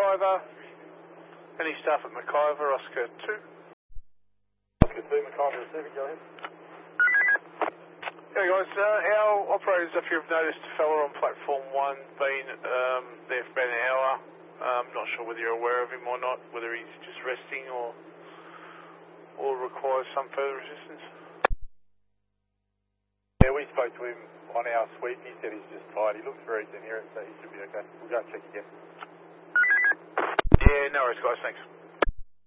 McIver. Any staff at McIver, Oscar 2. Oscar 2, McIver receiving, go ahead. Yeah guys, our operators, if you've noticed a fella on platform 1 been there for about an hour. Not sure whether you're aware of him or not, whether he's just resting or requires some further assistance. Yeah, we spoke to him on our sweep. He said he's just tired. He looks very incoherent, so he should be okay. We'll go check again. Yeah, no worries guys, thanks.